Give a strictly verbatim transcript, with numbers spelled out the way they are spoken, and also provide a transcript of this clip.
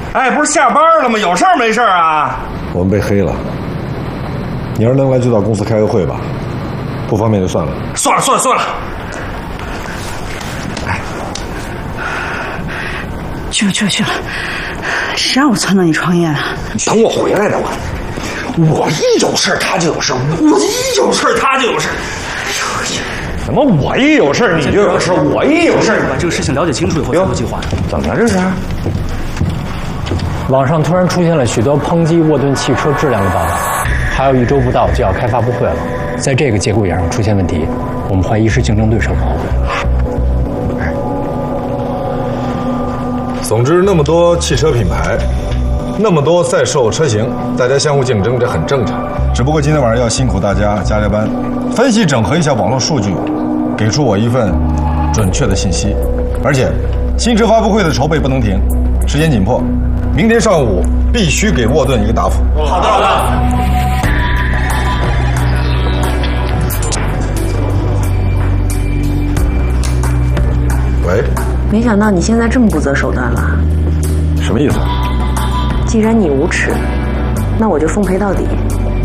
哎，不是下班了吗？有事儿没事儿啊？ 我们被黑了。你要是能来就到公司开个会吧，不方便就算了。 算了算了算了。哎， 去了去了去了，谁让我撺掇你创业的？ 等我回来的我。我一有事他就有事，我一有事他就有事。什么？我一有事你就有事？我一有事， 把这个事情了解清楚以后再做计划。 怎么了这是？ 网上突然出现了许多抨击沃顿汽车质量的报道，还有一周不到就要开发布会了，在这个节骨眼上出现问题，我们怀疑是竞争对手搞的。 总之，那么多汽车品牌。那么多赛售车型，大家相互竞争，这很正常。只不过今天晚上要辛苦大家加加班，分析整合一下网络数据，给出我一份准确的信息。而且，新车发布会的筹备不能停，时间紧迫，明天上午必须给沃顿一个答复。 好的，好的。 喂。 没想到你现在这么不择手段了。 什么意思？ 既然你无耻，那我就奉陪到底。